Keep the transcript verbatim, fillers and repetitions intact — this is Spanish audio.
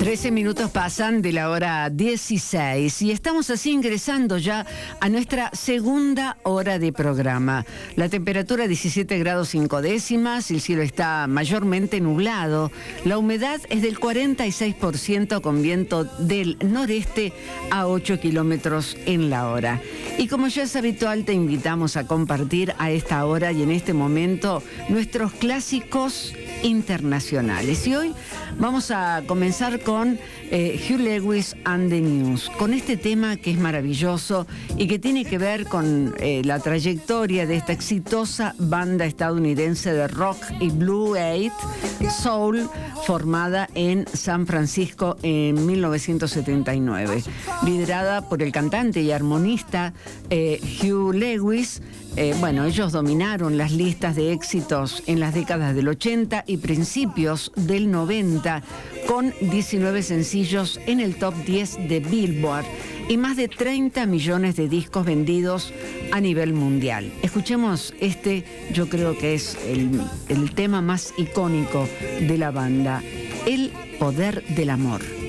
trece minutos pasan de la hora dieciséis y estamos así ingresando ya a nuestra segunda hora de programa. La temperatura diecisiete grados cinco décimas, el cielo está mayormente nublado, la humedad es del cuarenta y seis por ciento con viento del noreste a ocho kilómetros en la hora. Y como ya es habitual, te invitamos a compartir a esta hora y en este momento nuestros clásicos internacionales. Y hoy vamos a comenzar con eh, Hugh Lewis and the News, con este tema que es maravilloso y que tiene que ver con eh, la trayectoria de esta exitosa banda estadounidense de rock y blue eight soul formada en San Francisco en mil novecientos setenta y nueve, liderada por el cantante y armonista eh, Hugh Lewis. Eh, bueno, ellos dominaron las listas de éxitos en las décadas del ochenta y principios del noventa con diecinueve sencillos en el top diez de Billboard y más de treinta millones de discos vendidos a nivel mundial. Escuchemos este, yo creo que es el, el tema más icónico de la banda, El poder del amor.